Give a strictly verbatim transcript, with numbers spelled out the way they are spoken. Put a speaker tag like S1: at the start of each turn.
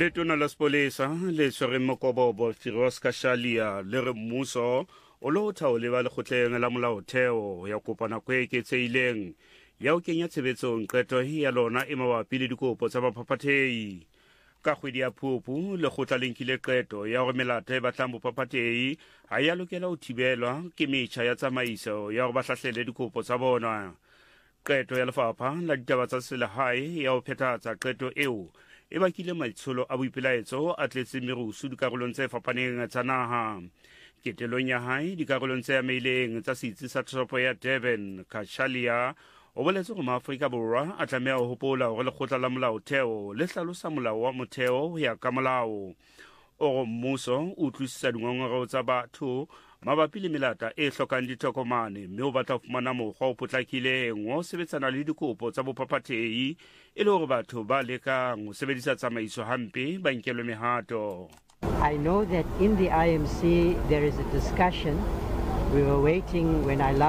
S1: Letona la Spolesa le tshwere Mokobobo Firoz Kashalia le re mmuso o lo thao le ba lekgotleng la molaotheo ya kopana kwe ke tseileng ya o kenya tshebetsong qeto ya lona e mabapi le dikopo tsa baphapathei ka kgwedi ya Phupu lekgotla le nkile qeto ya gore melata e batlang bophapathei ha ya lokela ho thibelwa ke metjha ya tsamaiso ya gore ba hlahlele dikopo tsa bona. Qeto ya lefapha la ditaba tsa selehae ya ho phethahatsa qeto eo e bakile maitsholo a boipelaetso a tletseng merusu dikarolong tse fapaneng tsa naha. Ketelong ya hae dikarolong tse ameileng tsa setsi sa toropo ya Durban, Kashalia o boletse gore Maafrika Borwa a tlameha ho hopola hore lekgotla la molaotheo le hlalosa molao wa motheo ho ya ka molao. O mmuso o utlwisisa dingongoreo tsa batho mabapi le melata e hlokang ditokomane mme o batla ho fumana mokgwa o potlakileng wa ho sebetsana le dikopo tsa bophapathei e le hore batho ba lekang ho sebedisa tsamaiso hampe ba nkelwe mehato.
S2: I know that in the I M C there is a discussion. We were waiting when I last